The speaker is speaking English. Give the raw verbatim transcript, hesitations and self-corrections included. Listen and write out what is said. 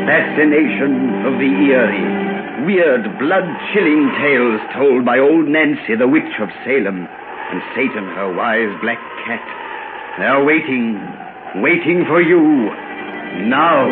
Fascinations of the eerie. Weird, blood-chilling tales told by old Nancy, the witch of Salem, and Satan, her wise black cat. They're waiting, waiting for you, now.